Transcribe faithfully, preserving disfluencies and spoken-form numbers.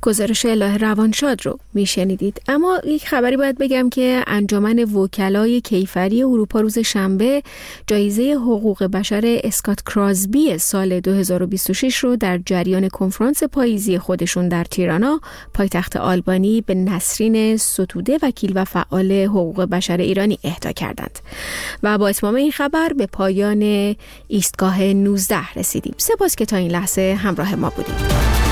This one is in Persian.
گزارش الهه روانشاد رو میشنیدید. اما یک خبری باید بگم که انجمن وکلای کیفری اروپا روز شنبه جایزه حقوق بشر اسکات کراسبی سال دو هزار و بیست و شش رو در جریان کنفرانس پاییزی خودشون در تیرانا پایتخت آلبانی به نسرین ستوده وکیل و فعال حقوق بشر ایرانی اهدا کردند. و با اتمام این خبر به پایان ایستگاه نوزده رسیدیم. سپاس که تا این لحظه همراه ما بودید.